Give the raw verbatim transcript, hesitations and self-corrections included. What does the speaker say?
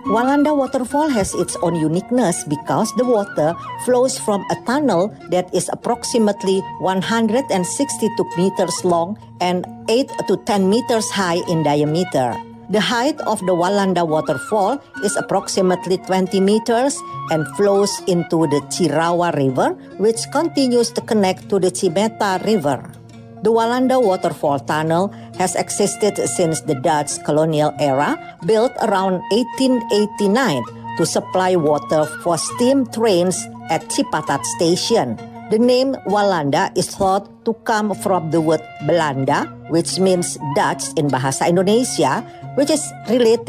Walanda Waterfall has its own uniqueness because the water flows from a tunnel that is approximately one hundred sixty-two meters long and eight to ten meters high in diameter. The height of the Walanda Waterfall is approximately twenty meters and flows into the Chirawa River, which continues to connect to the Chimeta River. The Walanda Waterfall Tunnel has existed since the Dutch colonial era, built around eighteen eighty-nine to supply water for steam trains at Cipatat Station. The name Walanda is thought to come from the word Belanda, which means Dutch in Bahasa Indonesia, which is related